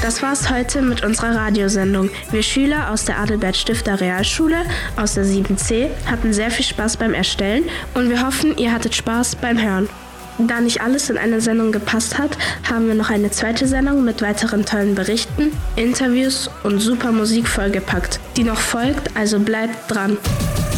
Das war's heute mit unserer Radiosendung. Wir Schüler aus der Adelbert Stifter Realschule aus der 7C hatten sehr viel Spaß beim Erstellen und wir hoffen, ihr hattet Spaß beim Hören. Da nicht alles in eine Sendung gepasst hat, haben wir noch eine zweite Sendung mit weiteren tollen Berichten, Interviews und super Musik vollgepackt, die noch folgt, also bleibt dran.